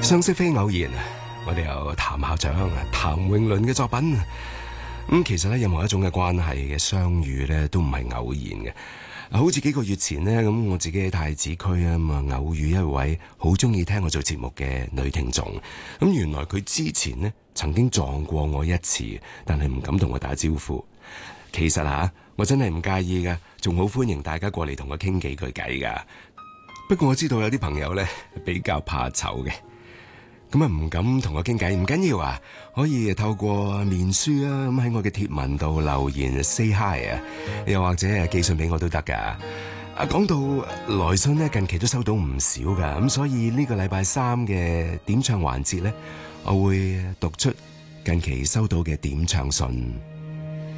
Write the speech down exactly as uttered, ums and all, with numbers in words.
相識非偶然，我哋有譚校長、譚詠麟嘅作品。咁其實咧，任何一種嘅關係嘅相遇咧，都唔係偶然嘅。好似幾個月前呢，咁我自己喺太子區啊，咁啊偶遇一位好中意聽我做節目嘅女聽眾。咁原來佢之前呢曾經撞過我一次，但係唔敢同我打招呼。其實吓，我真係唔介意噶，仲好歡迎大家過嚟同我傾幾句偈噶。不過我知道有啲朋友咧比較怕醜嘅。咁啊唔敢同我傾偈，唔緊要啊，可以透過面書啊，咁喺我嘅貼文度留言 say hi 啊，又或者寄信俾我都得噶。啊，講到來信呢，近期都收到唔少噶，咁所以呢個禮拜三嘅點唱環節呢，我會讀出近期收到嘅點唱信。